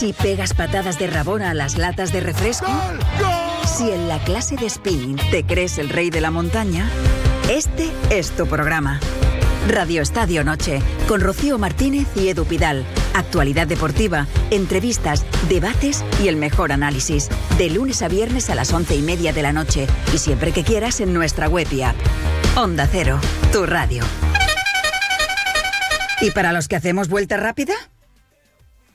Si pegas patadas de rabona a las latas de refresco. ¡Gol! ¡Gol! Si en la clase de spinning te crees el rey de la montaña, este es tu programa. Radio Estadio Noche, con Rocío Martínez y Edu Pidal. Actualidad deportiva, entrevistas, debates y el mejor análisis. De lunes a viernes a las 11:30 de la noche. Y siempre que quieras en nuestra web y app. Onda Cero, tu radio. ¿Y para los que hacemos vuelta rápida?